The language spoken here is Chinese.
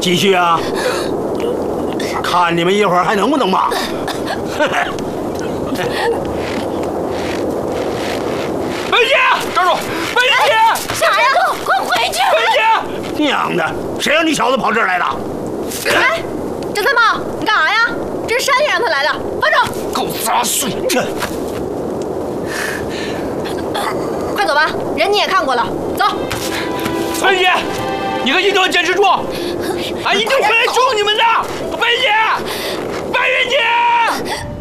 继续啊！看你们一会儿还能不能骂？ 文姐，站住！文姐， 啥呀？快回去！ 文姐， 娘的，谁让你小子跑这儿来的？ 哎，张三毛，你干啥呀？这是山爷让他来的，放手！ 狗杂碎！ 这快走吧，人你也看过了，走。 文姐，你和一定要坚持住，俺一定会来救你们的。文姐，白云姐。